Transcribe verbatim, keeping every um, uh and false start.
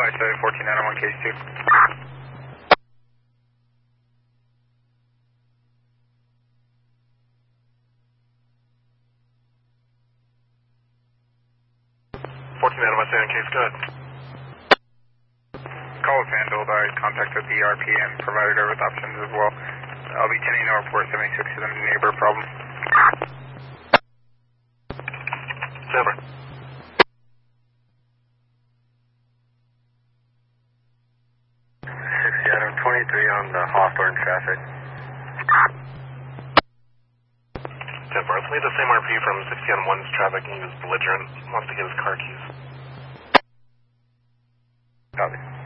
I seven fourteen nine one case two. fourteen nine one seven case, go ahead. Call was handled. I contacted the R P and provided her with options as well. I'll be tending to report seventy-six to the neighbor problem. Silver. sixty Adam twenty-three on the Hawthorne traffic. ten four, let's leave the same R P from sixty on one's traffic and he was belligerent, wants to get his car keys. Copy.